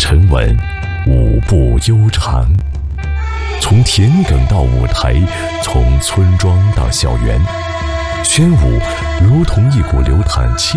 沉稳，舞步悠长。从田埂到舞台，从村庄到校园，宣武如同一股流淌